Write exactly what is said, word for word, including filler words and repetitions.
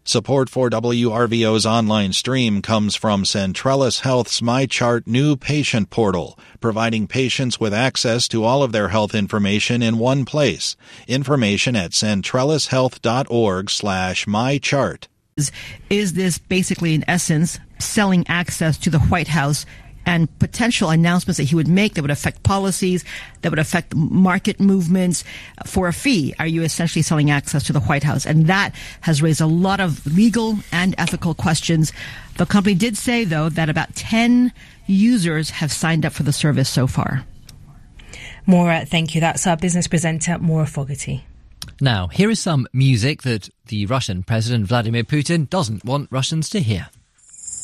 Support for W R V O's online stream comes from Centrellis Health's MyChart new patient portal, providing patients with access to all of their health information in one place. Information at centrellishealth.org slash mychart. Is, is this basically, in essence, selling access to the White House and potential announcements that he would make that would affect policies, that would affect market movements for a fee? Are you essentially selling access to the White House? And that has raised a lot of legal and ethical questions. The company did say, though, that about ten users have signed up for the service so far. Maura, thank you. That's our business presenter, Maura Fogarty. Now, here is some music that the Russian President Vladimir Putin doesn't want Russians to hear.